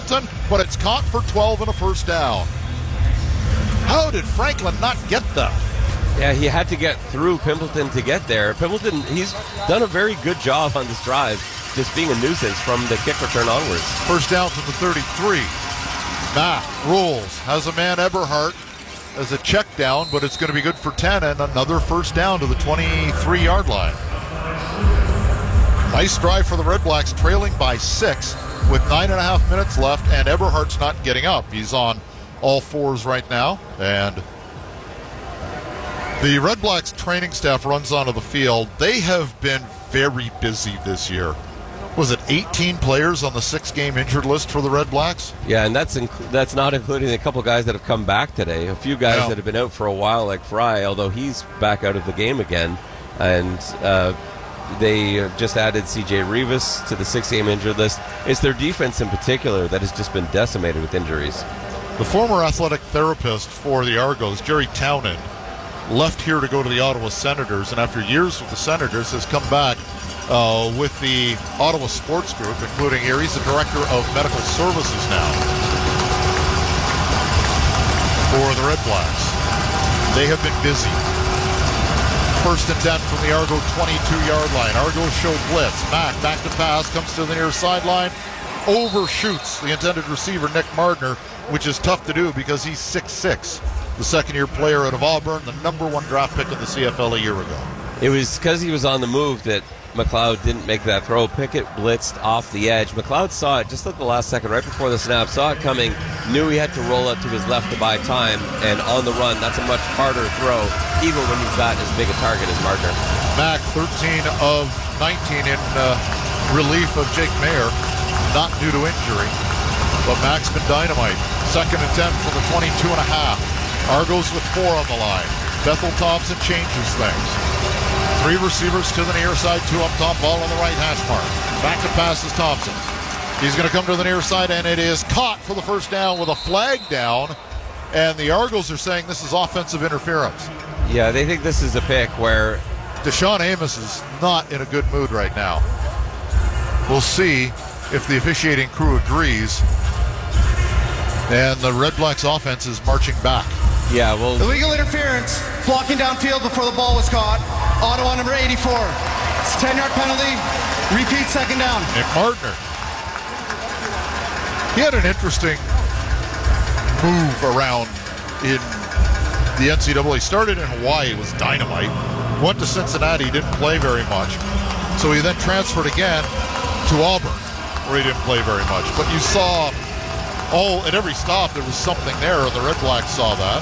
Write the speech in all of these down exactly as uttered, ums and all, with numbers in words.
Pimpleton, but it's caught for twelve and a first down. How did Franklin not get that? Yeah, he had to get through Pimpleton to get there. Pimpleton, he's done a very good job on this drive, just being a nuisance from the kick return onwards. First down from the thirty-three. Mack rolls, has a man Eberhardt as a check down, but it's going to be good for ten and another first down to the twenty-three-yard line. Nice drive for the Red Blacks, trailing by six with nine and a half minutes left, and Eberhardt's not getting up. He's on all fours right now, and the Red Blacks training staff runs onto the field. They have been very busy this year. Was it eighteen players on the six-game injured list for the Red Blacks? Yeah, and that's inc- that's not including a couple guys that have come back today. A few guys yeah. that have been out for a while, like Fry, although he's back out of the game again. And uh, they just added C J Rivas to the six-game injured list. It's their defense in particular that has just been decimated with injuries. The former athletic therapist for the Argos, Jerry Townend, left here to go to the Ottawa Senators, and after years with the Senators has come back uh, with the Ottawa Sports Group, including here. He's the director of medical services now for the Red Blacks. They have been busy. First and ten from the Argo twenty-two-yard line. Argos show blitz. Mack back to pass, comes to the near sideline, overshoots the intended receiver, Nick Mardner, which is tough to do because he's six six. The second-year player out of Auburn, the number one draft pick in the C F L a year ago. It was because he was on the move that McLeod didn't make that throw. Pickett blitzed off the edge. McLeod saw it just at the last second, right before the snap, saw it coming, knew he had to roll out to his left to buy time, and on the run, that's a much harder throw, even when you've got as big a target as Mardner. Mack, thirteen of nineteen in uh, relief of Jake Mayer, not due to injury, but Mack's been dynamite. Second and ten for the twenty-two and a half. Argos with four on the line. Bethel Thompson changes things. Three receivers to the near side, two up top, ball on the right hash mark. Back to pass is Thompson. He's going to come to the near side, and it is caught for the first down with a flag down. And the Argos are saying this is offensive interference. Yeah, they think this is a pick where Deshaun Amos is not in a good mood right now. We'll see if the officiating crew agrees. And the Red Blacks offense is marching back. Yeah, well, illegal interference, blocking downfield before the ball was caught. Ottawa number eighty-four. It's a ten-yard penalty. Repeat second down. Nick Mardner. He had an interesting move around in the N C double A. Started in Hawaii, was dynamite. Went to Cincinnati, didn't play very much. So he then transferred again to Auburn, where he didn't play very much. But you saw all at every stop there was something there, and the Red Blacks saw that.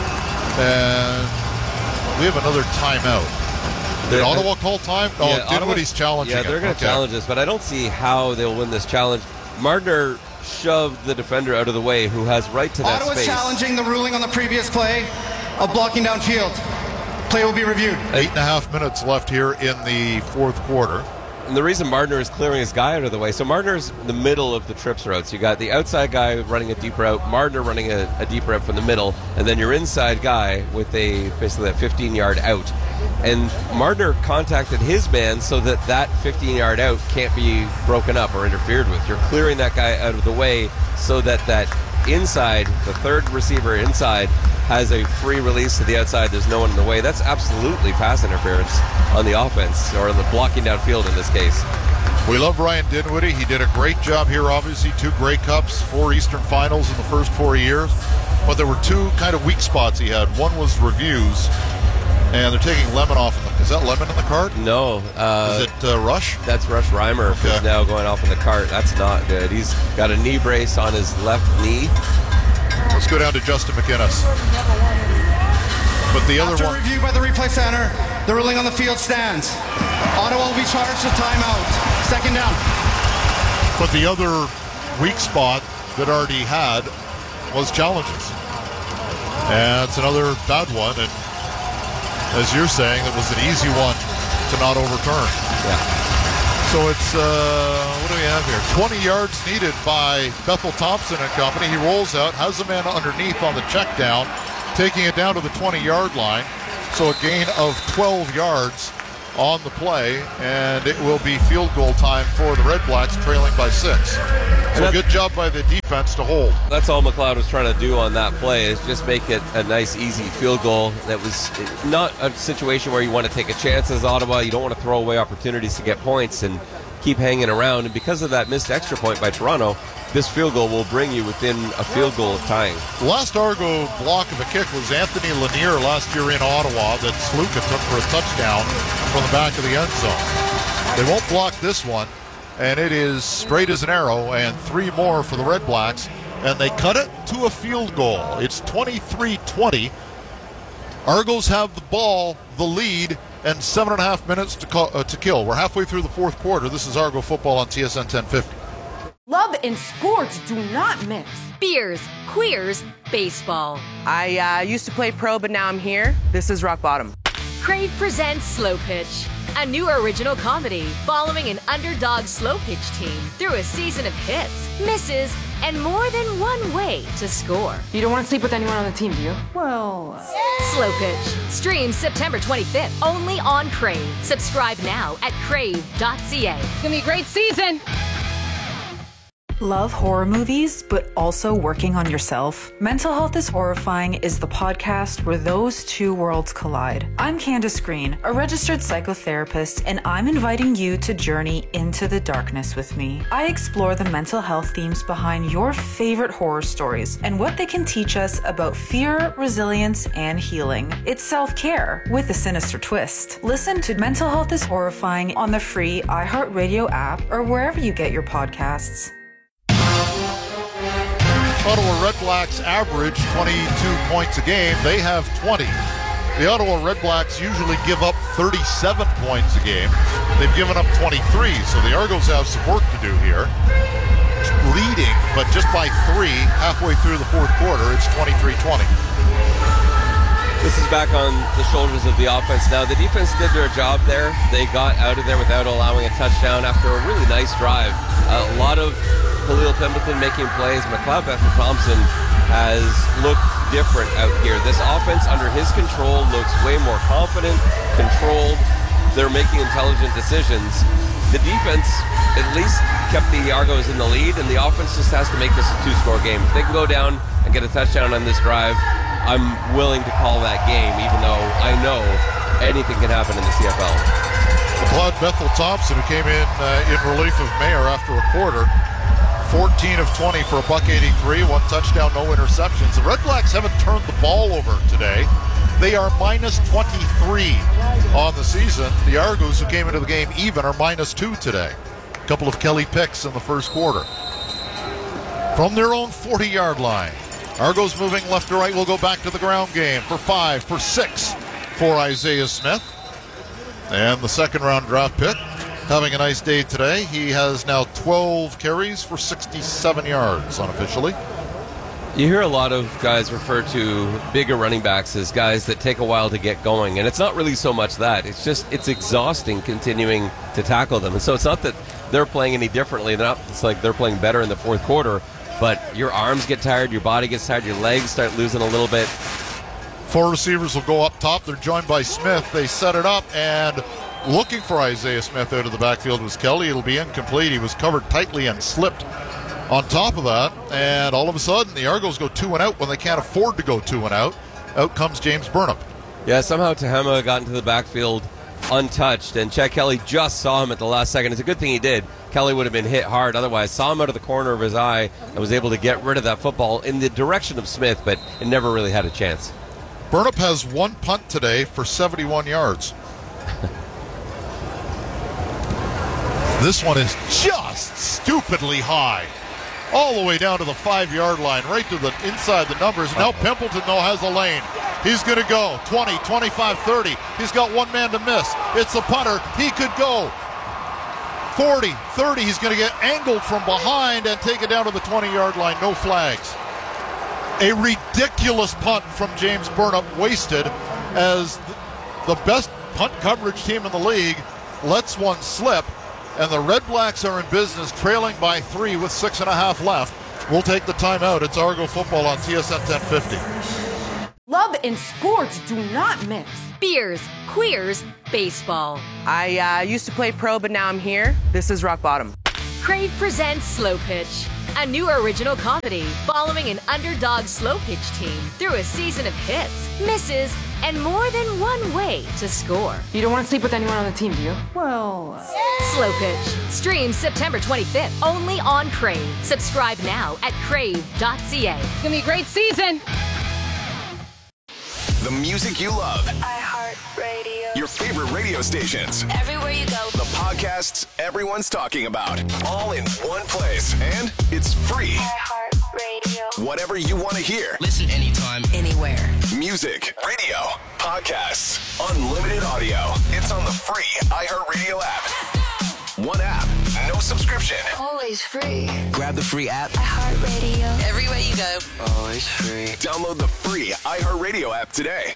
And we have another timeout. Did They're, Ottawa call time? Oh, yeah, Dinwiddie's challenging Yeah, they're going to okay. challenge this, but I don't see how they'll win this challenge. Mardner shoved the defender out of the way, who has right to that Ottawa's space. challenging the ruling on the previous play of blocking downfield. Play will be reviewed. Eight and a half minutes left here in the fourth quarter. And the reason Mardner is clearing his guy out of the way, so Mardner's in the middle of the trips routes. You got the outside guy running a deep route, Mardner running a, a deep route from the middle, and then your inside guy with a basically that fifteen-yard out. And Mardner contacted his man so that that fifteen-yard out can't be broken up or interfered with. You're clearing that guy out of the way so that that inside, the third receiver inside, has a free release to the outside. There's no one in the way. That's absolutely pass interference on the offense, or the blocking downfield in this case. We love Ryan Dinwiddie. He did a great job here, obviously. Two Grey Cups, four Eastern Finals in the first four years. But there were two kind of weak spots he had. One was reviews, and they're taking Lemon off. In the, is that Lemon in the cart? No. Uh, is it uh, Rush? That's Rush Reimer, okay. who's now going off in the cart. That's not good. He's got a knee brace on his left knee. Let's go down to Justin McInnes. But the other After one... review by the replay center, the ruling on the field stands. Ottawa will be charged with timeout. Second down. But the other weak spot that already had was challenges. And it's another bad one. And as you're saying, it was an easy one to not overturn. Yeah. So it's, uh, what do we have here? twenty yards needed by Bethel Thompson and company. He rolls out, has a man underneath on the check down, taking it down to the twenty-yard line. So a gain of twelve yards on the play, and it will be field goal time for the Red Blacks, trailing by six. So good job by the defense to hold. That's all McLeod was trying to do on that play, is just make it a nice, easy field goal. That was not a situation where you want to take a chance as Ottawa. You don't want to throw away opportunities to get points and keep hanging around. And because of that missed extra point by Toronto, this field goal will bring you within a field goal of tying. The last Argo block of a kick was Anthony Lanier last year in Ottawa that Sluka took for a touchdown from the back of the end zone. They won't block this one, and it is straight as an arrow, and three more for the Red Blacks, and they cut it to a field goal. It's twenty-three twenty. Argos have the ball, the lead, and seven and a half minutes to, call, uh, to kill. We're halfway through the fourth quarter. This is Argo football on T S N ten fifty. Love and sports do not mix. Beers, queers, baseball. I uh, used to play pro, but now I'm here. This is rock bottom. Crave presents Slow Pitch, a new original comedy following an underdog slow pitch team through a season of hits, misses, and more than one way to score. You don't want to sleep with anyone on the team, do you? Well... Slow Pitch. Streams September twenty-fifth, only on Crave. Subscribe now at crave dot c a. It's going to be a great season. Love horror movies, but also working on yourself? Mental Health is Horrifying is the podcast where those two worlds collide. I'm Candace Green, a registered psychotherapist, and I'm inviting you to journey into the darkness with me. I explore the mental health themes behind your favorite horror stories and what they can teach us about fear, resilience, and healing. It's self-care with a sinister twist. Listen to Mental Health is Horrifying on the free iHeartRadio app or wherever you get your podcasts. Ottawa Red Blacks average twenty-two points a game. They have twenty. The Ottawa Red Blacks usually give up thirty-seven points a game. They've given up twenty-three, so the Argos have some work to do here. Leading, but just by three, halfway through the fourth quarter, it's twenty-three twenty. This is back on the shoulders of the offense now. The defense did their job there. They got out of there without allowing a touchdown after a really nice drive. Uh, a lot of Khalil Pimpleton making plays. McLeod Bethel-Thompson has looked different out here. This offense under his control looks way more confident, controlled. They're making intelligent decisions. The defense at least kept the Argos in the lead, and the offense just has to make this a two-score game. If they can go down and get a touchdown on this drive, I'm willing to call that game, even though I know anything can happen in the C F L. McLeod Bethel-Thompson, who came in uh, in relief of Mayer after a quarter, fourteen of twenty for a buck eighty-three, one touchdown, no interceptions. The Red Blacks haven't turned the ball over today. They are minus twenty-three on the season. The Argos, who came into the game even, are minus two today. A couple of Kelly picks in the first quarter. From their own forty-yard line, Argos moving left to right will go back to the ground game for five, for six for Isaiah Smith. And the second round draft pick having a nice day today. He has now twelve carries for sixty-seven yards unofficially. You hear a lot of guys refer to bigger running backs as guys that take a while to get going, and it's not really so much that. It's just it's exhausting continuing to tackle them. And so it's not that they're playing any differently. They're not, it's like they're playing better in the fourth quarter, but your arms get tired, your body gets tired, your legs start losing a little bit. Four receivers will go up top. They're joined by Smith. They set it up, and looking for Isaiah Smith out of the backfield was Kelly. It'll be incomplete. He was covered tightly and slipped on top of that, and all of a sudden the Argos go two and out when they can't afford to go two and out. Out comes James Burnham. Yeah, somehow Tehama got into the backfield untouched, and Chad Kelly just saw him at the last second. It's a good thing he did. Kelly would have been hit hard otherwise. Saw him out of the corner of his eye and was able to get rid of that football in the direction of Smith, but it never really had a chance. Burnham has one punt today for seventy-one yards. This one is just stupidly high. All the way down to the five-yard line, right to the inside the numbers. Now Pimpleton, though, has a lane. He's going to go twenty, twenty-five, thirty. He's got one man to miss. It's the punter. He could go forty, thirty. He's going to get angled from behind and take it down to the twenty-yard line. No flags. A ridiculous punt from James Burnham, wasted as the best punt coverage team in the league lets one slip. And the Red Blacks are in business, trailing by three with six and a half left. We'll take the timeout. It's Argo football on T S N ten fifty. Love and sports do not mix. Beers, queers, baseball. I uh, used to play pro, but now I'm here. This is Rock Bottom. Crave presents Slow Pitch, a new original comedy following an underdog slow pitch team through a season of hits, misses, and more than one way to score. You don't want to sleep with anyone on the team, do you? Well, uh... Slow Pitch streams September twenty-fifth only on Crave. Subscribe now at crave dot c a. It's gonna be a great season. The music you love. iHeartRadio. Your favorite radio stations. Everywhere you go. The podcasts everyone's talking about. All in one place. And it's free. iHeartRadio. Whatever you want to hear. Listen anytime, anywhere. Music, radio, podcasts, unlimited audio. It's on the free iHeartRadio app. One app, no subscription. Always free. grab the free app. iHeartRadio. Everywhere you go. Always free. Download the free iHeartRadio app today.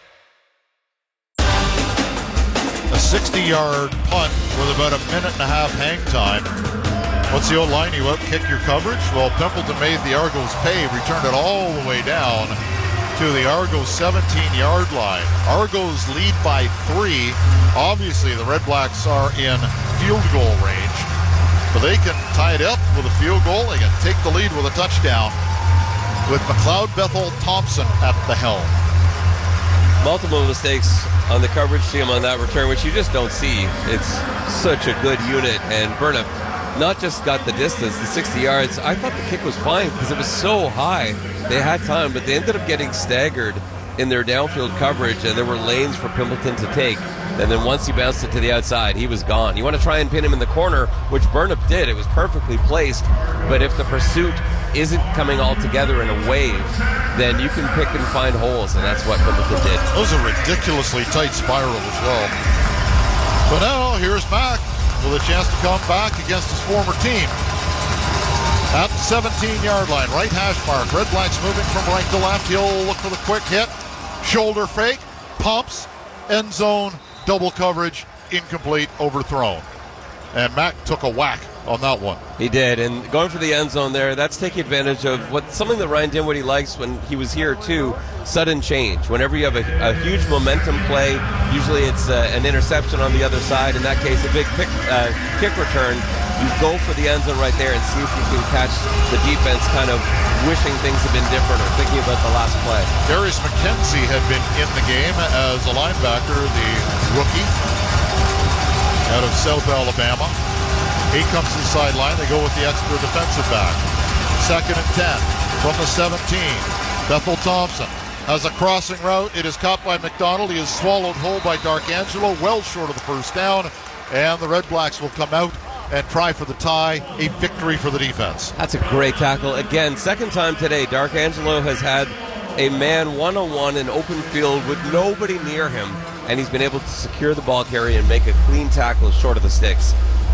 A sixty-yard punt with about a minute and a half hang time. What's the old line? You out kick your coverage? Well, Pimpleton made the Argos pay, returned it all the way down to the Argos seventeen-yard line. Argos lead by three. Obviously, the Red Blacks are in field goal range, but they can tie it up with a field goal. They can take the lead with a touchdown with McLeod Bethel Thompson at the helm. Multiple mistakes on the coverage team on that return, which you just don't see. It's such a good unit, and Burnham not just got the distance, the sixty yards. I thought the kick was fine because it was so high. They had time, but they ended up getting staggered in their downfield coverage, and there were lanes for Pimpleton to take. And then once he bounced it to the outside, he was gone. You want to try and pin him in the corner, which Burnham did. It was perfectly placed, but if the pursuit isn't coming all together in a wave, then you can pick and find holes, and that's what Pimpleton did. That was a ridiculously tight spiral as well. But now, here's Mac with a chance to come back against his former team. At the seventeen-yard line, right hash mark. Red Blacks moving from right to left. He'll look for the quick hit. Shoulder fake, pumps, end zone, double coverage, incomplete, overthrown. And Mac took a whack on that one. He did, and going for the end zone there, that's taking advantage of what something that Ryan Dinwiddie likes when he was here too, sudden change. Whenever you have a, a huge momentum play, usually it's uh, an interception on the other side. In that case, a big pick, uh, kick return. You go for the end zone right there and see if you can catch the defense kind of wishing things had been different or thinking about the last play. Darius McKenzie had been in the game as a linebacker, the rookie out of South Alabama. He comes to the sideline. They go with the extra defensive back. Second and ten from the seventeen. Bethel Thompson has a crossing route. It is caught by McDonald. He is swallowed whole by Darkangelo, well short of the first down. And the Red Blacks will come out and try for the tie, a victory for the defense. That's a great tackle. Again, second time today, Darkangelo has had a man one-on-one in open field with nobody near him, and he's been able to secure the ball carrier and make a clean tackle short of the sticks.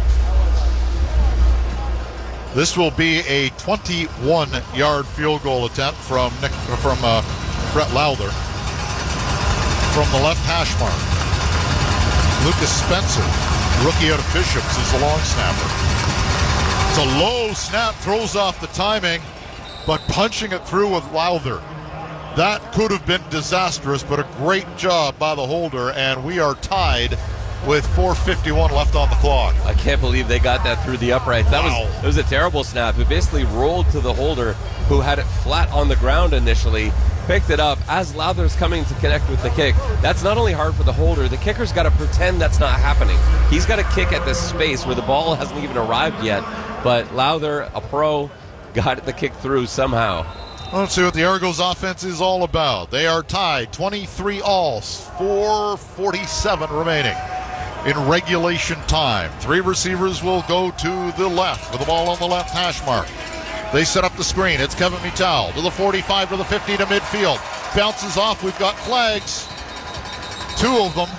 This will be a twenty-one-yard field goal attempt from Nick, from uh, Brett Lowther from the left hash mark. Lucas Spencer, rookie out of Bishops, is the long snapper. It's a low snap, throws off the timing, but punching it through with Lowther. That could have been disastrous, but a great job by the holder, and we are tied with four fifty-one left on the clock. I can't believe they got that through the uprights. That Wow. was it was a terrible snap. It basically rolled to the holder, who had it flat on the ground initially, picked it up as Lowther's coming to connect with the kick. That's not only hard for the holder, the kicker's got to pretend that's not happening. He's got to kick at this space where the ball hasn't even arrived yet, but Lowther, a pro, got the kick through somehow. Let's see what the Argos offense is all about. They are tied, twenty-three all, four forty-seven remaining in regulation time. Three receivers will go to the left with the ball on the left hash mark. They set up the screen. It's Kevin Mittal to the forty-five, to the fifty, to midfield. Bounces off. We've got flags. Two of them.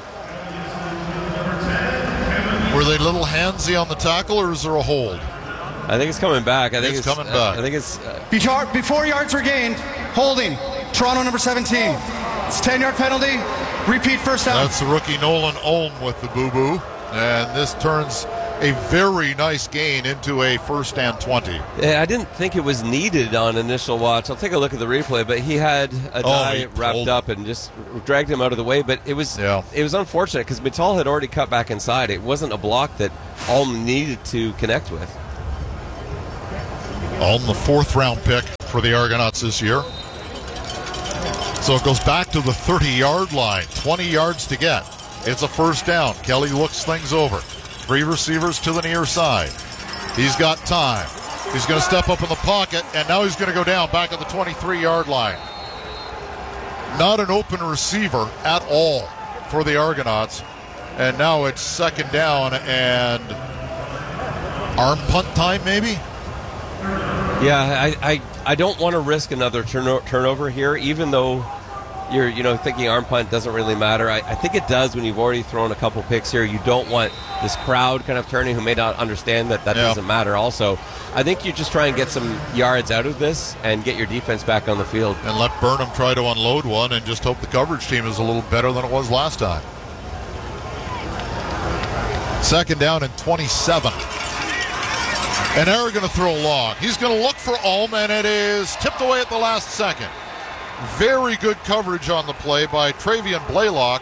Were they a little handsy on the tackle, or is there a hold? I think it's coming back. I think It's it's, coming uh, back. I think it's uh, Before, before yards were gained, holding. Toronto number seventeen. It's a ten-yard penalty. Repeat first down. That's the rookie Nolan Olm with the boo-boo. And this turns a very nice gain into a first and twenty. Yeah, I didn't think it was needed on initial watch. I'll take a look at the replay, but he had a guy oh, wrapped up and just dragged him out of the way. But it was yeah. it was unfortunate because Mittal had already cut back inside. It wasn't a block that Ulm needed to connect with. Ulm, the fourth round pick for the Argonauts this year. So it goes back to the thirty-yard line, twenty yards to get. It's a first down. Kelly looks things over. Three receivers to the near side. He's got time. He's going to step up in the pocket, and now he's going to go down back at the twenty-three-yard line. Not an open receiver at all for the Argonauts. And now it's second down and arm punt time maybe? Yeah, I, I, I don't want to risk another turno- turnover here, even though you're you know thinking arm punt doesn't really matter. I, I think it does when you've already thrown a couple picks here. You don't want this crowd kind of turning who may not understand that that yeah. doesn't matter also. I think you just try and get some yards out of this and get your defense back on the field. And let Burnham try to unload one and just hope the coverage team is a little better than it was last time. Second down and twenty-seven. And they're going to throw long. He's going to look for Ulm, and it is tipped away at the last second. Very good coverage on the play by Travian Blaylock.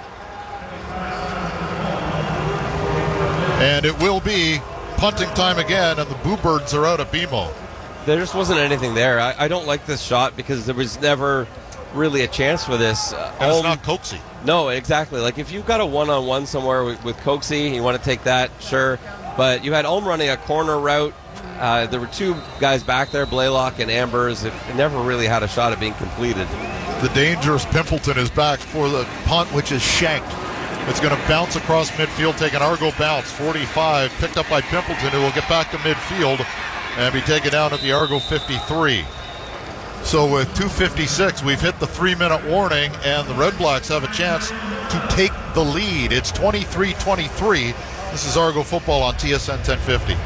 And it will be punting time again, and the Boo Birds are out of B M O. There just wasn't anything there. I, I don't like this shot because there was never really a chance for this. Uh, and it's Ulm, not Coxie. No, exactly. Like if you've got a one-on-one somewhere with, with Coxie, you want to take that, sure. But you had Ulm running a corner route. Uh, there were two guys back there, Blaylock and Ambers. It, it never really had a shot at being completed. The dangerous Pimpleton is back for the punt, which is shanked. It's going to bounce across midfield, take an Argo bounce. forty-five, picked up by Pimpleton, who will get back to midfield and be taken down at the Argo fifty-three. So with two fifty-six, we've hit the three-minute warning, and the Red Blacks have a chance to take the lead. It's twenty-three twenty-three. This is Argo Football on T S N ten fifty.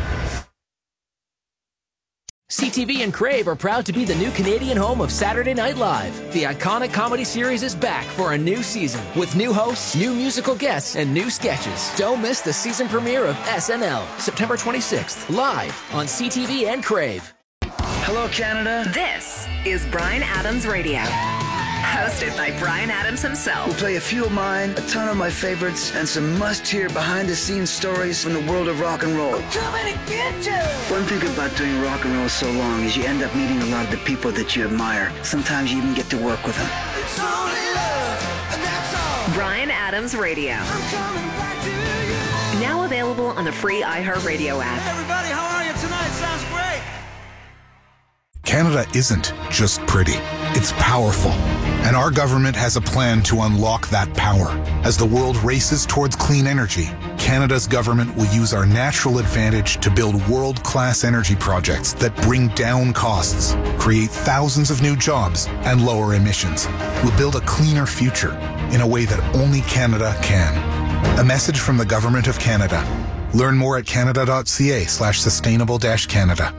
C T V and Crave are proud to be the new Canadian home of Saturday Night Live. The iconic comedy series is back for a new season with new hosts, new musical guests, and new sketches. Don't miss the season premiere of S N L, September twenty-sixth, live on C T V and Crave. Hello, Canada. This is Bryan Adams Radio. Hosted by Bryan Adams himself. We'll play a few of mine, a ton of my favorites, and some must-hear behind-the-scenes stories from the world of rock and roll. I'm coming to get you! One thing about doing rock and roll so long is you end up meeting a lot of the people that you admire. Sometimes you even get to work with them. It's only love, and that's all. Bryan Adams Radio. I'm coming back to you. Now available on the free iHeartRadio app. Hey everybody, how are you tonight? Sounds great. Canada isn't just pretty, it's powerful. And our government has a plan to unlock that power. As the world races towards clean energy, Canada's government will use our natural advantage to build world-class energy projects that bring down costs, create thousands of new jobs, and lower emissions. We'll build a cleaner future in a way that only Canada can. A message from the Government of Canada. Learn more at canada.ca slash sustainable dash Canada.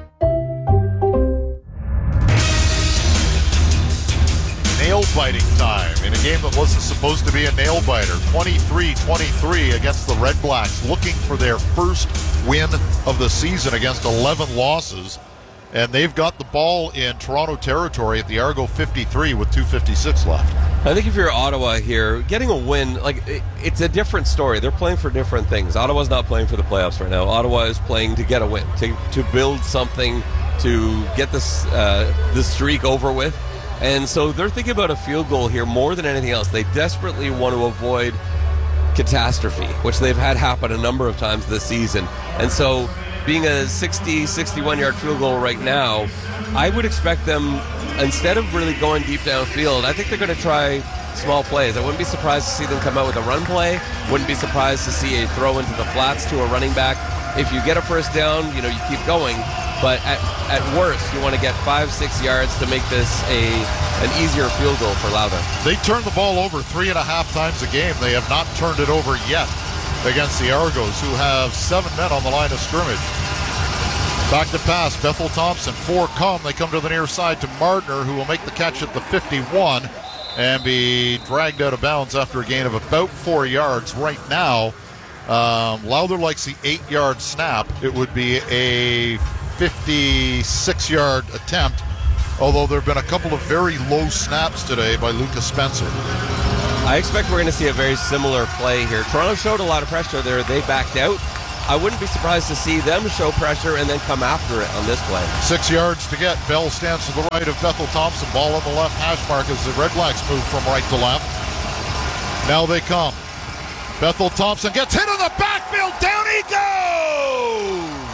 Nail-biting time in a game that wasn't supposed to be a nail-biter. twenty-three twenty-three against the Red Blacks, looking for their first win of the season against eleven losses. And they've got the ball in Toronto territory at the Argo fifty-three with two fifty-six left. I think if you're Ottawa here, getting a win, like it, it's a different story. They're playing for different things. Ottawa's not playing for the playoffs right now. Ottawa is playing to get a win, to, to build something, to get this uh, this streak over with. And so they're thinking about a field goal here more than anything else. They desperately want to avoid catastrophe, which they've had happen a number of times this season. And so being a sixty, sixty-one-yard field goal right now, I would expect them, instead of really going deep downfield, I think they're going to try small plays. I wouldn't be surprised to see them come out with a run play. Wouldn't be surprised to see a throw into the flats to a running back. If you get a first down, you know, you keep going. But at, at worst, you want to get five, six yards to make this a an easier field goal for Lowther. They turn the ball over three and a half times a game. They have not turned it over yet against the Argos, who have seven men on the line of scrimmage. Back to pass, Bethel Thompson, four come. They come to the near side to Mardner, who will make the catch at the fifty-one and be dragged out of bounds after a gain of about four yards right now. Um, Lowther likes the eight-yard snap. It would be a fifty-six-yard attempt, although there have been a couple of very low snaps today by Lucas Spencer. I expect we're going to see a very similar play here. Toronto showed a lot of pressure there. They backed out. I wouldn't be surprised to see them show pressure and then come after it on this play. Six yards to get. Bell stands to the right of Bethel Thompson. Ball on the left hash mark as the Red Blacks move from right to left. Now they come. Bethel Thompson gets hit in the backfield. Down he goes!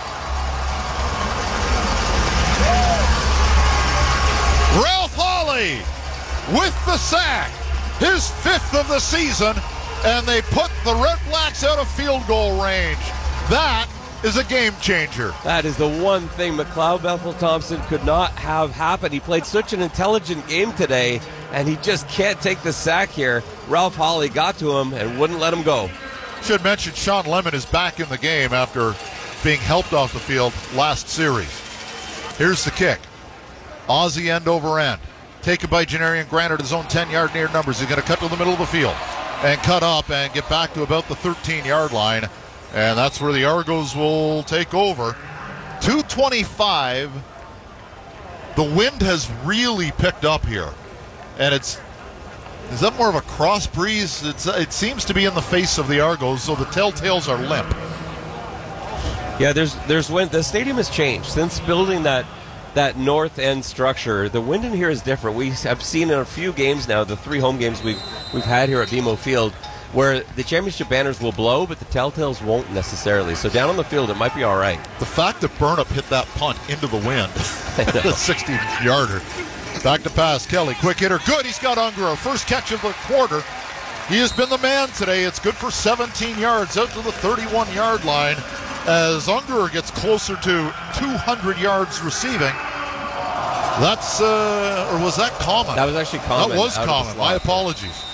Ralph Hawley with the sack. His fifth of the season. And they put the Red Blacks out of field goal range. That is a game changer. That is the one thing McLeod Bethel Thompson could not have happen. He played such an intelligent game today, and he just can't take the sack here. Ralph Hawley got to him and wouldn't let him go. Should mention Sean Lemon is back in the game after being helped off the field last series. Here's the kick. Aussie end over end. Taken by Janarian Grant at his own ten-yard near numbers. He's going to cut to the middle of the field and cut up and get back to about the thirteen-yard line. And that's where the Argos will take over. two twenty-five. The wind has really picked up here. And it's, is that more of a cross breeze? It's, it seems to be in the face of the Argos, so the Telltales are limp. Yeah, there's there's wind. The stadium has changed since building that that north end structure. The wind in here is different. We have seen in a few games now, the three home games we've we've had here at B M O Field, where the championship banners will blow, but the Telltales won't necessarily. So down on the field, it might be all right. The fact that Burnup hit that punt into the wind, the sixty-yarder. Back to pass, Kelly, quick hitter, good. He's got Unger, first catch of the quarter. He has been the man today. It's good for seventeen yards out to the thirty-one-yard line as Unger gets closer to two hundred yards receiving. That's, uh, or was that common? That was actually common. That was common. My apologies.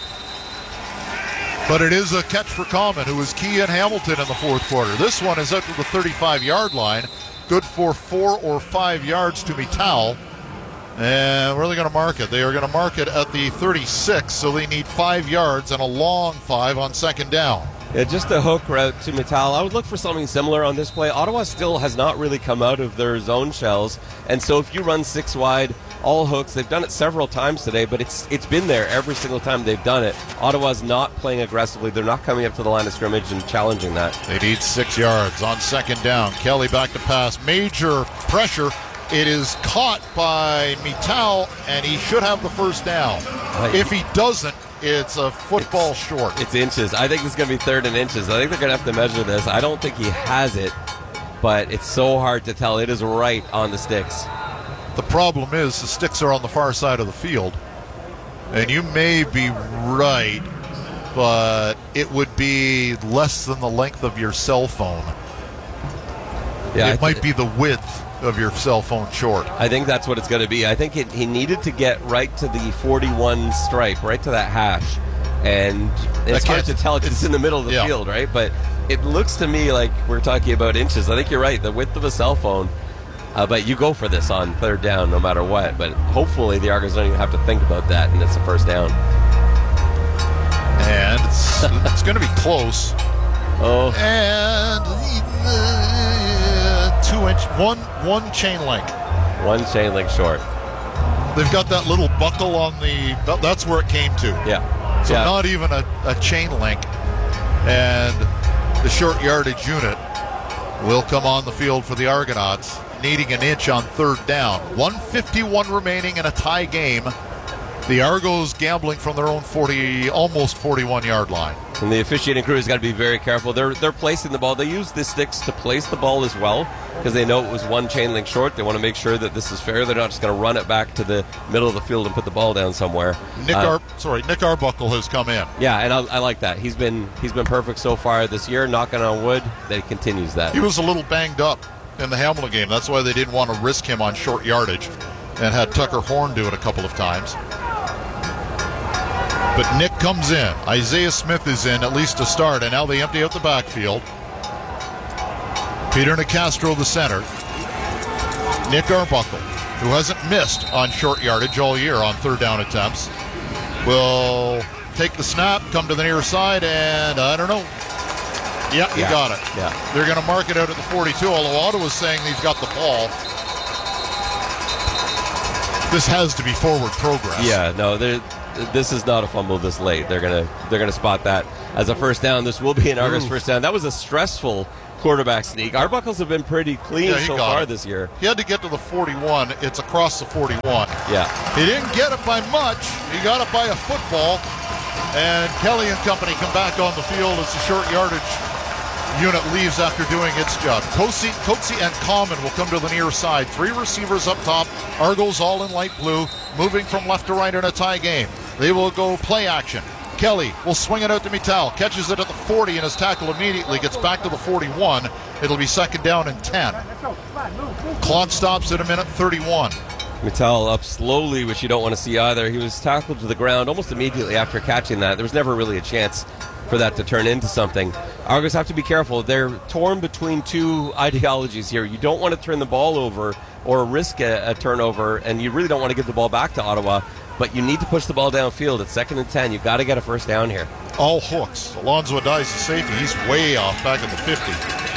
But it is a catch for Common, who was key in Hamilton in the fourth quarter. This one is out to the thirty-five-yard line. Good for four or five yards to Mittal. And where are they going to mark it? They are going to mark it at the thirty-six, so they need five yards and a long five on second down. Yeah, just a hook route to Mittal. I would look for something similar on this play. Ottawa still has not really come out of their zone shells, and so if you run six wide, all hooks, they've done it several times today, but it's it's been there every single time they've done it. Ottawa's not playing aggressively. They're not coming up to the line of scrimmage and challenging that. They need six yards on second down. Kelly back to pass. Major pressure. It is caught by Mittal, and he should have the first down. Right. If he doesn't, it's a football it's, short. It's inches. I think it's going to be third and inches. I think they're going to have to measure this. I don't think he has it, but it's so hard to tell. It is right on the sticks. The problem is the sticks are on the far side of the field, and you may be right, but it would be less than the length of your cell phone. Yeah, it might be the width of your cell phone short. I think that's what it's going to be. I think it, he needed to get right to the forty-one stripe, right to that hash, and it's hard to tell because it's, it's in the middle of the yeah. field, right? But it looks to me like we're talking about inches. I think you're right, the width of a cell phone. Uh, but you go for this on third down no matter what. But hopefully the Argos don't even have to think about that, and it's a first down. And it's, it's going to be close. Oh. And uh, two inch, one one chain link. One chain link short. They've got that little buckle on the. That's where it came to. Yeah. So yeah. not even a, a chain link, and the short yardage unit will come on the field for the Argonauts, needing an inch on third down. one fifty-one remaining in a tie game. The Argos gambling from their own forty, almost forty-one-yard line. And the officiating crew has got to be very careful. They're they're placing the ball. They use the sticks to place the ball as well because they know it was one chain link short. They want to make sure that this is fair. They're not just going to run it back to the middle of the field and put the ball down somewhere. Nick uh, Ar- sorry, Nick Arbuckle has come in. Yeah, and I, I like that. He's been he's been perfect so far this year. Knocking on wood that he continues that. He was a little banged up in the Hamilton game. That's why they didn't want to risk him on short yardage and had Tucker Horn do it a couple of times. But Nick comes in. Isaiah Smith is in, at least to start, and now they empty out the backfield. Peter Nicastro, the center. Nick Arbuckle, who hasn't missed on short yardage all year on third down attempts, will take the snap, come to the near side, and I don't know. Yeah, you yeah. got it. Yeah. They're going to mark it out at the forty-two, although Ottawa's saying he's got the ball. This has to be forward progress. Yeah, no, this is not a fumble this late. They're gonna they're gonna spot that as a first down. This will be an Argos Ooh. first down. That was a stressful quarterback sneak. Arbuckles have been pretty clean Yeah, he so got far it. this year. He had to get to the forty-one. It's across the forty-one. Yeah. He didn't get it by much. He got it by a football. And Kelly and company come back on the field as the short yardage unit leaves after doing its job. Coetzee, Coetzee and Common will come to the near side. Three receivers up top. Argos all in light blue, moving from left to right in a tie game. They will go play action. Kelly will swing it out to Mittal. Catches it at the forty and is tackled immediately. Gets back to the forty-one. It'll be second down and ten. Clock stops at a minute thirty-one. Mittal up slowly, which you don't want to see either. He was tackled to the ground almost immediately after catching that. There was never really a chance for that to turn into something. Argos have to be careful. They're torn between two ideologies here. You don't want to turn the ball over or risk a, a turnover, and you really don't want to give the ball back to Ottawa, but you need to push the ball downfield. It's second and ten. You've got to get a first down here. All hooks. Alonzo Adai's the safety. He's way off back at the fifty.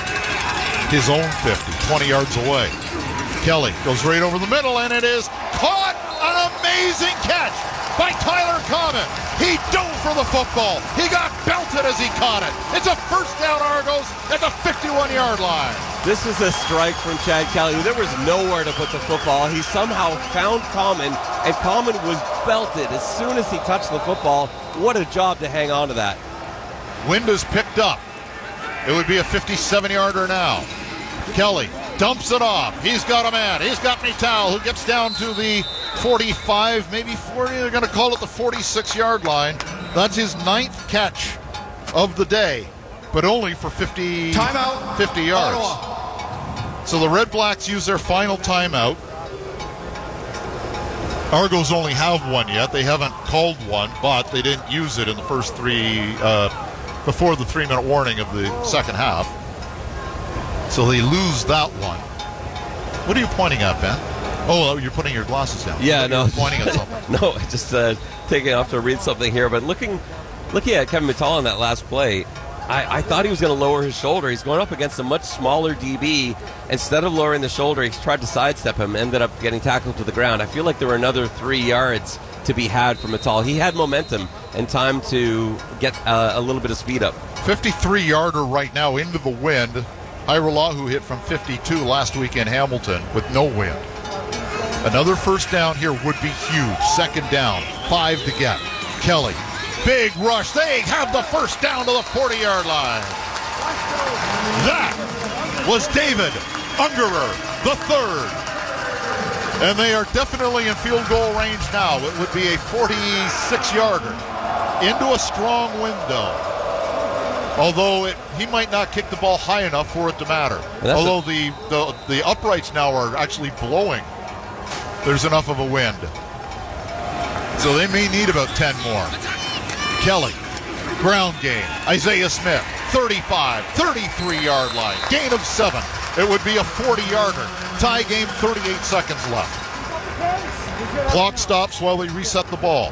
His own fifty, twenty yards away. Kelly goes right over the middle, and it is caught. An amazing catch by Tyler Common. He dove for the football. He got belted as he caught it. It's a first down, Argos, at the fifty-one-yard line. This is a strike from Chad Kelly. There was nowhere to put the football. He somehow found Common, and Common was belted as soon as he touched the football. What a job to hang on to that. Wind is picked up. It would be a fifty-seven-yarder now. Kelly dumps it off. He's got a man. He's got Mittal, who gets down to the forty-five, maybe forty. They're going to call it the forty-six-yard line. That's his ninth catch of the day, but only for fifty, timeout. fifty yards. Ottawa. So the Red Blacks use their final timeout. Argos only have one yet. They haven't called one, but they didn't use it in the first three, uh, before the three-minute warning of the second half. So they lose that one. What are you pointing at, Ben? Oh, you're putting your glasses down. Yeah, no. You're pointing at something. No, just uh, taking off to read something here. But looking looking at Kevin Mittal on that last play, I, I thought he was going to lower his shoulder. He's going up against a much smaller D B. Instead of lowering the shoulder, he tried to sidestep him, ended up getting tackled to the ground. I feel like there were another three yards to be had from Mittal. He had momentum and time to get uh, a little bit of speed up. fifty-three-yarder right now into the wind. Hairolahu hit from fifty-two last week in Hamilton with no wind. Another first down here would be huge. Second down, five to get. Kelly, big rush. They have the first down to the forty-yard line. That was David Ungerer, the third. And they are definitely in field goal range now. It would be a forty-six-yarder into a strong window. Although it, he might not kick the ball high enough for it to matter. Although a- the, the, the uprights now are actually blowing. There's enough of a wind. So they may need about ten more. Kelly, ground game. Isaiah Smith, thirty-five, thirty-three-yard line. Gain of seven. It would be a forty-yarder. Tie game, thirty-eight seconds left. Clock stops while they reset the ball.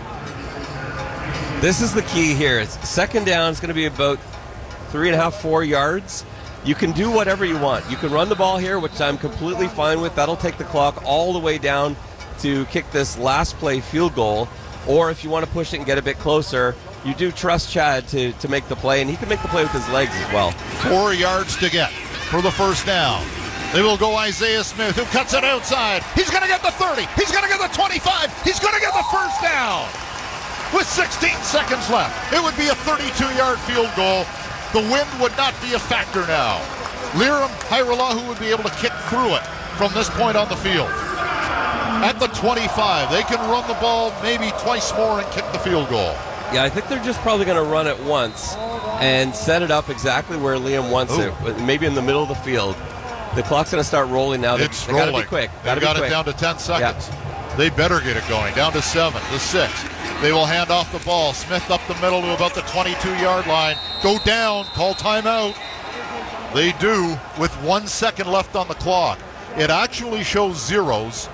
This is the key here. It's second down. It's going to be about three and a half, four yards. You can do whatever you want. You can run the ball here, which I'm completely fine with. That'll take the clock all the way down to kick this last play field goal. Or if you want to push it and get a bit closer, you do trust Chad to, to make the play, and he can make the play with his legs as well. Four yards to get for the first down. They will go Isaiah Smith, who cuts it outside. He's going to get the thirty. He's going to get the twenty-five. He's going to get the first down. With sixteen seconds left, it would be a thirty-two-yard field goal. The wind would not be a factor now. Liram Hairolahu would be able to kick through it from this point on the field. At the twenty-five, they can run the ball maybe twice more and kick the field goal. Yeah, I think they're just probably going to run it once and set it up exactly where Liam wants Ooh. it, maybe in the middle of the field. The clock's going to start rolling now. They, It's they got to rolling. be quick. They've got be it quick. down to ten seconds. Yeah. They better get it going. Down to seven, to six. They will hand off the ball. Smith up the middle to about the twenty-two-yard line. Go down. Call timeout. They do with one second left on the clock. It actually shows zeros,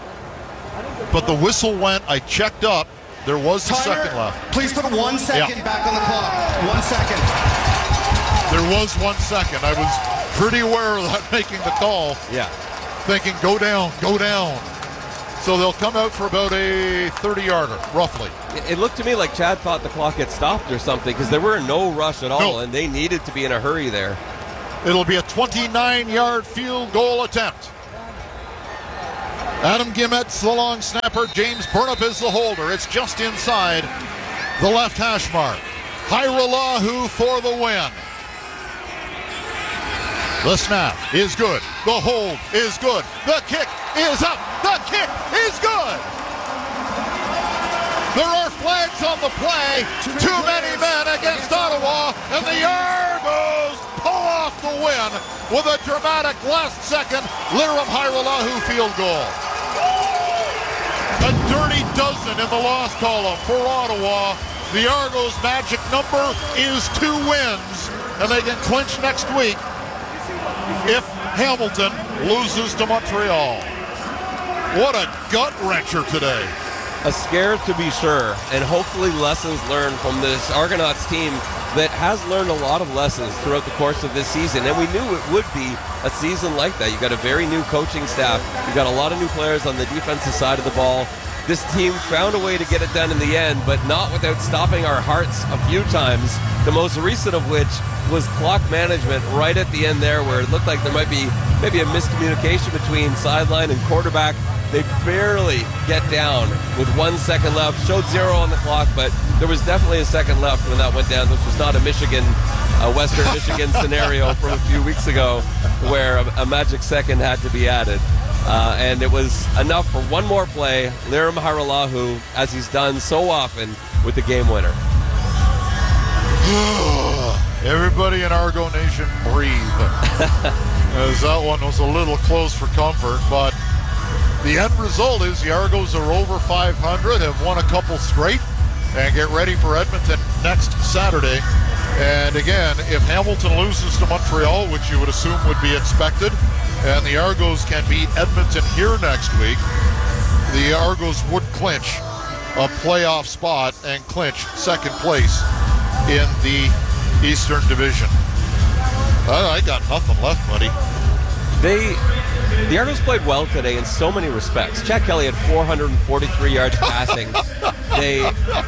but the whistle went. I checked up. There was a Timer, second left. Please put one second Yeah. back on the clock. One second. There was one second. I was pretty aware of that making the call. Yeah. Thinking, go down, go down. So they'll come out for about a thirty-yarder, roughly. It looked to me like Chad thought the clock had stopped or something because there were no rush at all, no. and they needed to be in a hurry there. It'll be a twenty-nine-yard field goal attempt. Adam Gimet's the long snapper. James Burnup is the holder. It's just inside the left hash mark. Hairolahu for the win. The snap is good. The hold is good. The kick is up. The kick is good. There are flags on the play. Too many men against Ottawa, and the Argos pull off the win with a dramatic last-second Lirim Hairolahu field goal. A dirty dozen in the loss column for Ottawa. The Argos' magic number is two wins, and they can clinch next week if Hamilton loses to Montreal. What a gut-wrencher today. A scare to be sure, and hopefully lessons learned from this Argonauts team that has learned a lot of lessons throughout the course of this season, and we knew it would be a season like that. You've got a very new coaching staff. You've got a lot of new players on the defensive side of the ball. This team found a way to get it done in the end, but not without stopping our hearts a few times, the most recent of which was clock management right at the end there, where it looked like there might be maybe a miscommunication between sideline and quarterback. They barely get down with one second left. Showed zero on the clock, but there was definitely a second left when that went down. This was not a Michigan, a Western Michigan scenario from a few weeks ago where a, a magic second had to be added. Uh, and it was enough for one more play. Lirim Hairolahu, as he's done so often, with the game winner. Everybody in Argo Nation breathe. As that one was a little close for comfort, but the end result is the Argos are over five hundred, have won a couple straight, and get ready for Edmonton next Saturday. And again, if Hamilton loses to Montreal, which you would assume would be expected, and the Argos can beat Edmonton here next week, the Argos would clinch a playoff spot and clinch second place in the Eastern Division. I got nothing left, buddy. They, the Argos played well today in so many respects. Chad Kelly had four hundred forty-three yards passing. They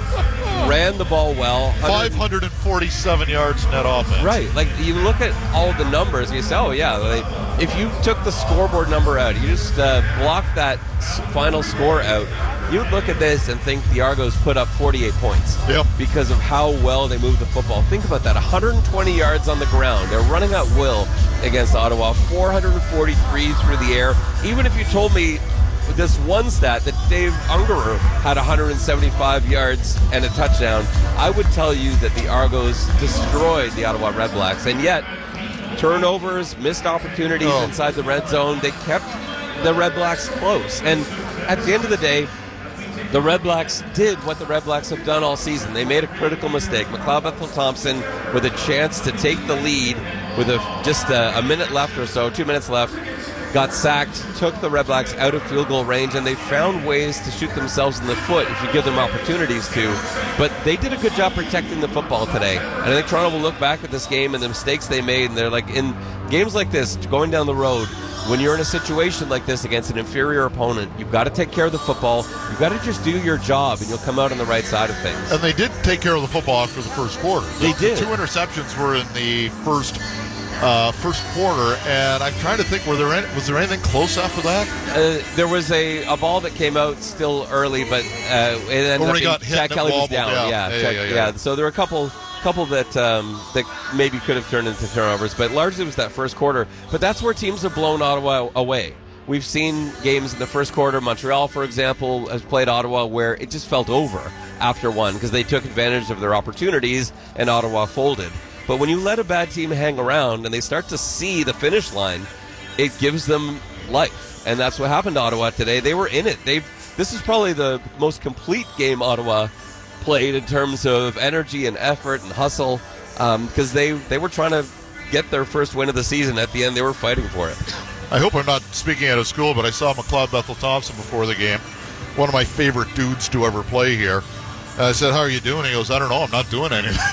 ran the ball well. five hundred forty-seven yards net offense. Right. Like, you look at all the numbers and you say, oh, yeah, they, if you took the scoreboard number out, you just uh, blocked that final score out, you'd look at this and think the Argos put up forty-eight points. Yep. Because of how well they moved the football. Think about that. one hundred twenty yards on the ground. They're running at will against Ottawa. four hundred forty-three through the air. Even if you told me this one stat that Dave Ungerer had one hundred seventy-five yards and a touchdown, I would tell you that the Argos destroyed the Ottawa Redblacks. And yet, turnovers, missed opportunities oh. inside the red zone, they kept the Redblacks close. And at the end of the day, the Redblacks did what the Redblacks have done all season. They made a critical mistake. McLeod Bethel-Thompson, with a chance to take the lead with a, just a, a minute left or so, two minutes left, got sacked, took the Redblacks out of field goal range, and they found ways to shoot themselves in the foot if you give them opportunities to. But they did a good job protecting the football today. And I think Toronto will look back at this game and the mistakes they made, and they're like, in games like this, going down the road, when you're in a situation like this against an inferior opponent, you've got to take care of the football. You've got to just do your job, and you'll come out on the right side of things. And they did take care of the football after the first quarter. They the, did. The two interceptions were in the first uh, first quarter, and I'm trying to think, were there any, was there anything close after that? Uh, there was a, a ball that came out still early, but uh, it ended Where up he got hit Chad and Kelly was wobbled down. down. Yeah, Yeah, Chad- yeah, yeah, yeah. So there were a couple couple that um, that maybe could have turned into turnovers, but largely it was that first quarter. But that's where teams have blown Ottawa away. We've seen games in the first quarter. Montreal, for example, has played Ottawa where it just felt over after one because they took advantage of their opportunities and Ottawa folded. But when you let a bad team hang around and they start to see the finish line, it gives them life. And that's what happened to Ottawa today. They were in it. They This is probably the most complete game Ottawa played in terms of energy and effort and hustle because um, they, they were trying to get their first win of the season. At the end, they were fighting for it. I hope I'm not speaking out of school, but I saw McLeod Bethel-Thompson before the game, one of my favorite dudes to ever play here. And I said, how are you doing? He goes, I don't know, I'm not doing anything.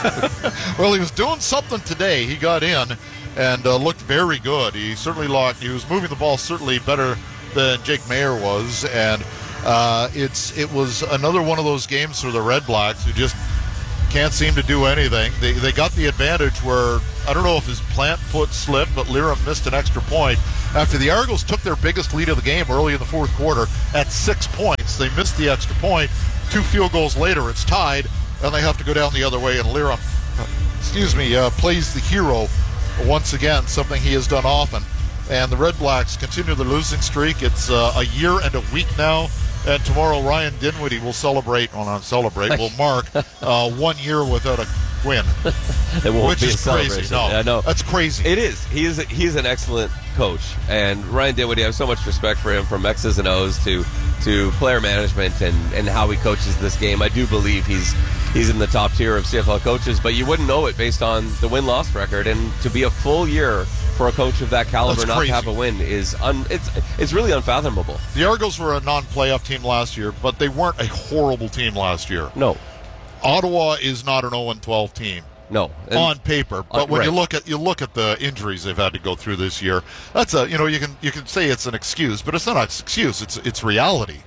Well, he was doing something today. He got in and uh, looked very good. He certainly locked. He was moving the ball certainly better than Jake Mayer was, and uh, it's it was another one of those games for the Red Blacks who just can't seem to do anything. They they got the advantage where, I don't know if his plant foot slipped, but Liram missed an extra point. After the Argos took their biggest lead of the game early in the fourth quarter at six points, they missed the extra point. Two field goals later, it's tied, and they have to go down the other way, and Liram, excuse me, uh, plays the hero once again, something he has done often. And the Red Blacks continue their losing streak. It's uh, a year and a week now. And tomorrow, Ryan Dinwiddie will celebrate, well, not celebrate, will mark uh, one year without a win. It won't which be is a celebration. crazy. No, I know. That's crazy. It is. He is. He's an excellent coach. And Ryan Dinwiddie, I have so much respect for him, from X's and O's to to player management and, and how he coaches this game. I do believe he's he's in the top tier of C F L coaches, but you wouldn't know it based on the win-loss record. And to be a full year for a coach of that caliber That's not crazy. to have a win is un, it's it's really unfathomable. The Argos were a non-playoff team last year, but they weren't a horrible team last year. No. Ottawa is not an oh and twelve team. No. And, on paper, but uh, when right. you look at you look at the injuries they've had to go through this year, that's a you know you can you can say it's an excuse, but it's not an excuse. It's it's reality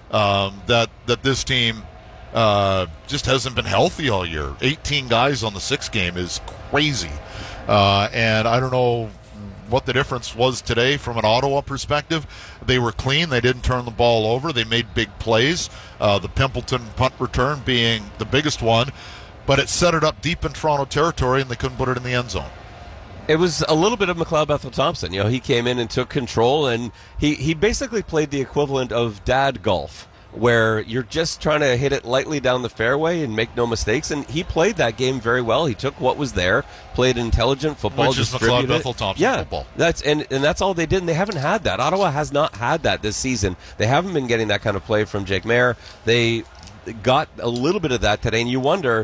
um, that that this team uh, just hasn't been healthy all year. eighteen guys on the six game is crazy, uh, and I don't know what the difference was today from an Ottawa perspective. They were clean. They didn't turn the ball over. They made big plays. Uh, the Pimpleton punt return being the biggest one. But it set it up deep in Toronto territory, and they couldn't put it in the end zone. It was a little bit of McLeod Bethel-Thompson. You know, he came in and took control, and he, he basically played the equivalent of dad golf, where you're just trying to hit it lightly down the fairway and make no mistakes. And he played that game very well. He took what was there, played intelligent football, which is McLeod Bethel-Thompson yeah, football. That's and and that's all they did. And they haven't had that. Ottawa has not had that this season. They haven't been getting that kind of play from Jake Mayer. They got a little bit of that today, and you wonder,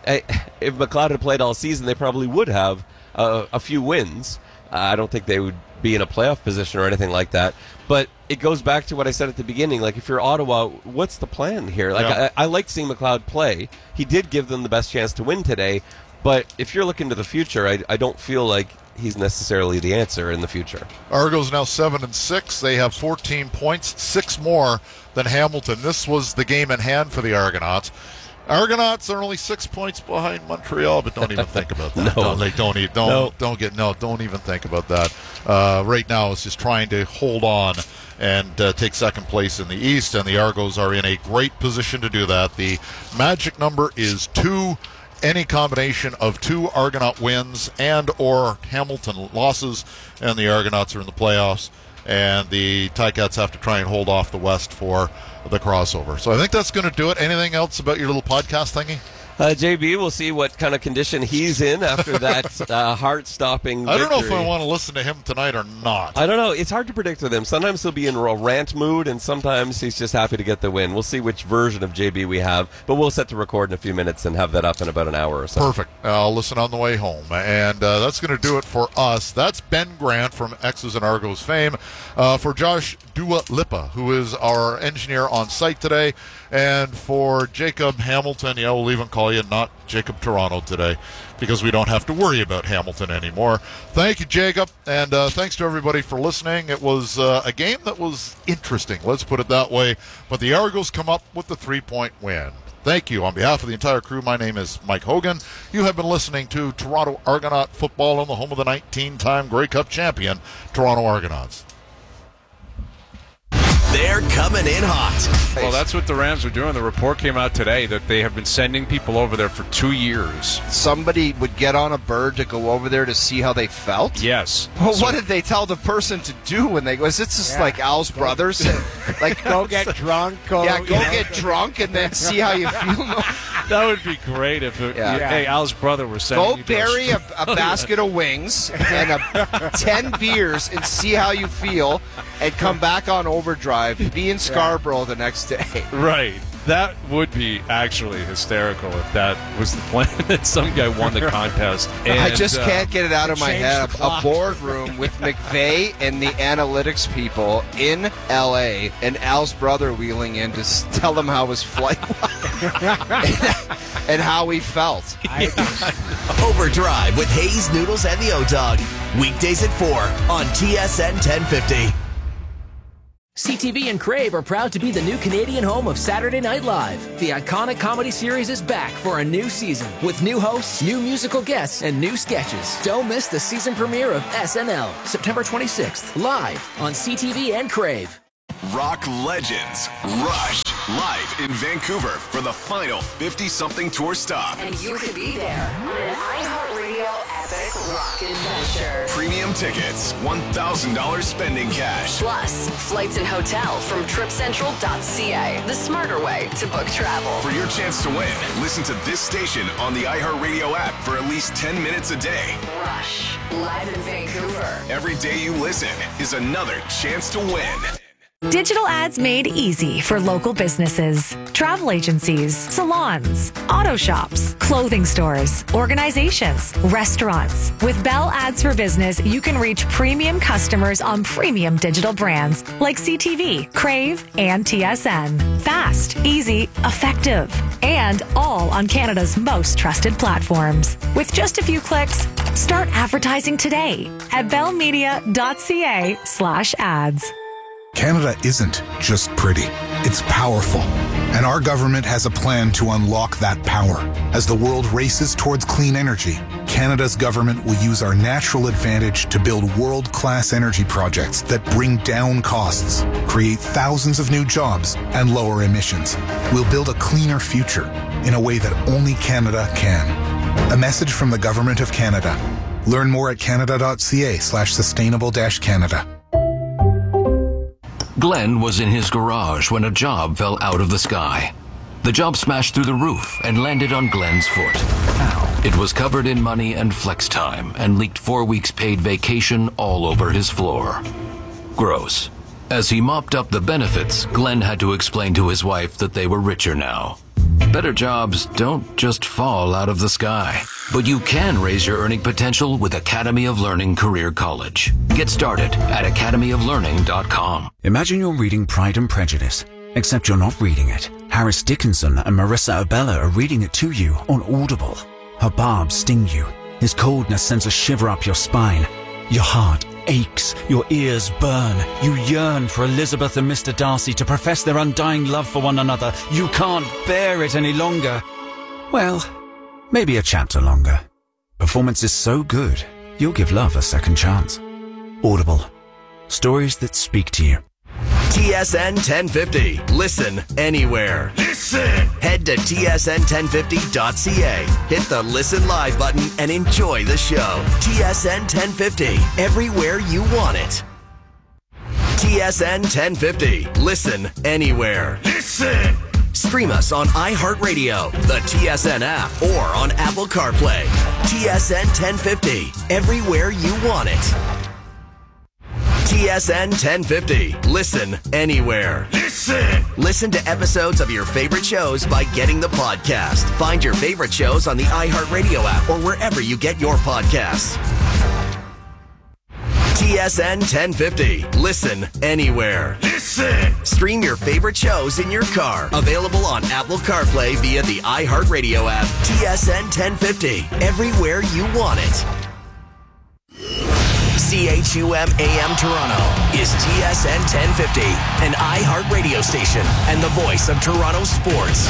if McLeod had played all season, they probably would have uh, a few wins. Uh, I don't think they would be in a playoff position or anything like that. But it goes back to what I said at the beginning. Like, if you're Ottawa, what's the plan here? Like, yeah. I, I like seeing McLeod play. He did give them the best chance to win today. But if you're looking to the future, I, I don't feel like he's necessarily the answer in the future. Argos now seven and six. They have fourteen points, six more than Hamilton. This was the game in hand for the Argonauts. Argonauts are only six points behind Montreal, but don't even think about that. no. Don't, like, don't, e- don't, no. don't get no. Don't even think about that. Uh, right now, it's just trying to hold on and uh, take second place in the East, and the Argos are in a great position to do that. The magic number is two. Any combination of two Argonaut wins and or Hamilton losses, and the Argonauts are in the playoffs. And the Ticats have to try and hold off the West for the crossover. So I think that's going to do it. Anything else about your little podcast thingy? Uh, J B, we'll see what kind of condition he's in after that uh, heart-stopping I don't know victory. if I want to listen to him tonight or not. I don't know. It's hard to predict with him. Sometimes he'll be in a rant mood, and sometimes he's just happy to get the win. We'll see which version of J B we have, but we'll set to record in a few minutes and have that up in about an hour or so. Perfect. I'll listen on the way home. And uh, that's going to do it for us. That's Ben Grant from X's and Argos fame. Uh, for Josh Dua-Lipa, who is our engineer on site today, and for Jacob Hamilton, yeah, we'll even call you not Jacob Toronto today because we don't have to worry about Hamilton anymore. Thank you, Jacob, and uh, thanks to everybody for listening. It was uh, a game that was interesting, let's put it that way, but the Argos come up with the three-point win. Thank you. On behalf of the entire crew, my name is Mike Hogan. You have been listening to Toronto Argonaut football on the home of the nineteen-time Grey Cup champion, Toronto Argonauts. They're coming in hot. Well, that's what the Rams are doing. The report came out today that they have been sending people over there for two years. Somebody would get on a bird to go over there to see how they felt? Yes. Well, so, what did they tell the person to do when they go? Is it just yeah. like Al's brothers? Like go get drunk. Go, yeah, go you know. get drunk and then see how you feel. That would be great if it, yeah. hey, Al's brother was sending Go you bury a, a basket of wings and a, ten beers and see how you feel and come back on overdrive. Be in Scarborough the next day. Right. That would be actually hysterical if that was the plan, that some guy won the contest. And, I just uh, can't get it out of my change head. the A clock. boardroom with McVay and the analytics people in L A and Al's brother wheeling in to s- tell them how his flight was and how he felt. Overdrive with Hayes, Noodles, and the O-Dog. Weekdays at four on T S N ten fifty. C T V and Crave are proud to be the new Canadian home of Saturday Night Live. The iconic comedy series is back for a new season with new hosts, new musical guests, and new sketches. Don't miss the season premiere of S N L, September twenty-sixth, live on C T V and Crave. Rock legends Rush live in Vancouver for the final fifty-something tour stop. And you could be there on an iHeartRadio epic rock adventure. Premium tickets, one thousand dollars spending cash. Plus, flights and hotel from trip central dot c a, the smarter way to book travel. For your chance to win, listen to this station on the iHeartRadio app for at least ten minutes a day. Rush, live in Vancouver. Every day you listen is another chance to win. Digital ads made easy for local businesses, travel agencies, salons, auto shops, clothing stores, organizations, restaurants. With Bell Ads for Business, you can reach premium customers on premium digital brands like C T V, Crave, and T S N. Fast, easy, effective, and all on Canada's most trusted platforms. With just a few clicks, start advertising today at bellmedia.ca slash ads. Canada isn't just pretty, it's powerful. And our government has a plan to unlock that power. As the world races towards clean energy, Canada's government will use our natural advantage to build world-class energy projects that bring down costs, create thousands of new jobs, and lower emissions. We'll build a cleaner future in a way that only Canada can. A message from the Government of Canada. Learn more at canada.ca slash sustainable dash Canada. Glenn was in his garage when a job fell out of the sky. The job smashed through the roof and landed on Glenn's foot. It was covered in money and flex time and leaked four weeks paid vacation all over his floor. Gross. As he mopped up the benefits, Glenn had to explain to his wife that they were richer now. Better jobs don't just fall out of the sky, but you can raise your earning potential with Academy of Learning Career College. Get started at academy of learning dot com. Imagine you're reading Pride and Prejudice, except you're not reading it. Harris Dickinson and Marissa Abella are reading it to you on Audible. Her barbs sting you. His coldness sends a shiver up your spine. Your heart aches, your ears burn. You yearn for Elizabeth and Mister Darcy to profess their undying love for one another. You can't bear it any longer. Well, maybe a chapter longer. Performance is so good, you'll give love a second chance. Audible. Stories that speak to you. T S N ten fifty. Listen anywhere. Listen! Head to T S N ten fifty dot c a. Hit the Listen Live button and enjoy the show. T S N ten fifty. Everywhere you want it. T S N ten fifty. Listen anywhere. Listen! Stream us on iHeartRadio, the T S N app, or on Apple CarPlay. T S N ten fifty. Everywhere you want it. T S N ten fifty. Listen anywhere. Listen! Listen to episodes of your favorite shows by getting the podcast. Find your favorite shows on the iHeartRadio app or wherever you get your podcasts. T S N ten fifty. Listen anywhere. Listen! Stream your favorite shows in your car. Available on Apple CarPlay via the iHeartRadio app. T S N ten fifty. Everywhere you want it. C H U M A M Toronto is T S N ten fifty, an iHeart radio station and the voice of Toronto sports.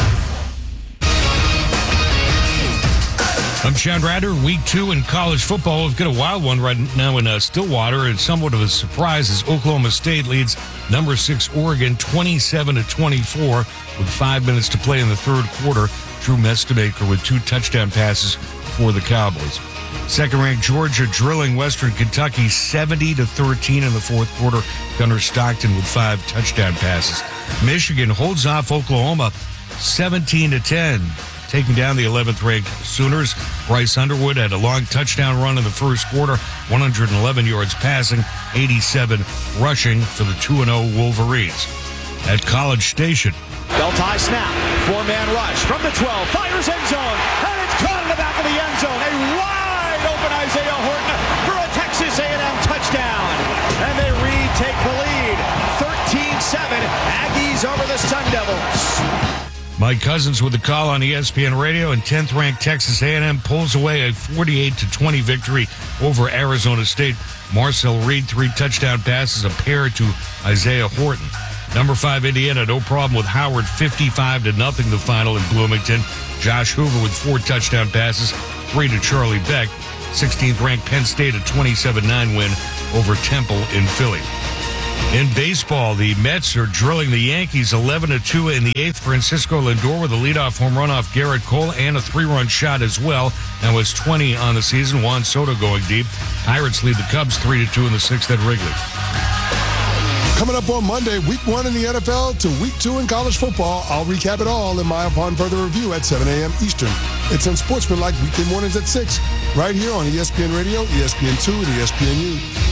I'm Chad Rader. Week two in college football. We've got a wild one right now in uh, Stillwater, and somewhat of a surprise as Oklahoma State leads number six Oregon twenty-seven to twenty-four with five minutes to play in the third quarter. Drew Mestemaker with two touchdown passes for the Cowboys. Second-ranked Georgia drilling Western Kentucky seventy to thirteen in the fourth quarter. Gunnar Stockton with five touchdown passes. Michigan holds off Oklahoma seventeen to ten, taking down the eleventh-ranked Sooners. Bryce Underwood had a long touchdown run in the first quarter, one hundred eleven yards passing, eighty-seven rushing for the two and oh Wolverines. At College Station, Belt high snap, four-man rush from the twelve, fires end zone, and it's caught in the back of the end zone. A wide open Isaiah Horton for a Texas A and M touchdown. And they retake the lead, thirteen seven, Aggies over the Sun Devils. Mike Cousins with the call on E S P N Radio, and tenth-ranked Texas A and M pulls away a forty-eight to twenty victory over Arizona State. Marcel Reed, three touchdown passes, a pair to Isaiah Horton. Number five, Indiana, no problem with Howard, fifty-five to nothing the final in Bloomington. Josh Hoover with four touchdown passes, three to Charlie Beck. sixteenth-ranked Penn State, a twenty-seven nine win over Temple in Philly. In baseball, the Mets are drilling the Yankees eleven to two in the eighth. Francisco Lindor with a leadoff home run off Garrett Cole and a three-run shot as well. Now it's twenty on the season. Juan Soto going deep. Pirates lead the Cubs three to two in the sixth at Wrigley. Coming up on Monday, week one in the N F L to week two in college football. I'll recap it all in my Upon Further Review at seven a.m. Eastern. It's Unsportsmanlike weekday mornings at six, right here on E S P N Radio, E S P N two, and E S P N U.